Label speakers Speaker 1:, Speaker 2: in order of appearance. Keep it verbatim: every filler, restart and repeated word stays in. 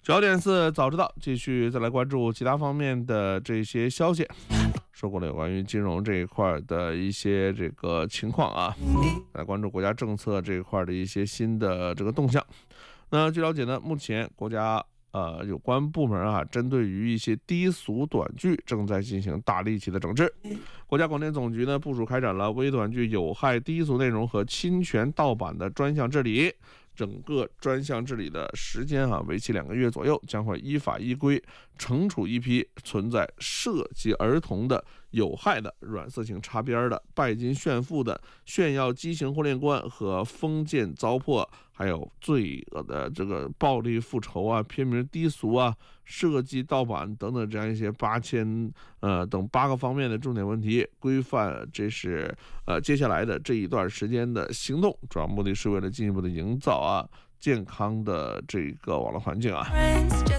Speaker 1: 九点四早知道，继续再来关注其他方面的这些消息。说过了有关于金融这一块的一些这个情况啊，来关注国家政策这一块的一些新的这个动向。那据了解呢，目前国家呃有关部门啊，针对于一些低俗短剧正在进行大力气的整治。国家广电总局呢部署开展了微短剧有害低俗内容和侵权盗版的专项治理。整个专项治理的时间啊，为期两个月左右，将会依法依规惩处一批存在涉及儿童的有害的软色情插边的拜金炫富的炫耀畸形婚恋观和封建糟粕，还有罪恶的这个暴力复仇啊、片名低俗啊、设计盗版等等这样一些八千呃等八个方面的重点问题规范。这是呃接下来的这一段时间的行动，主要目的是为了进一步的营造啊健康的这个网络环境啊。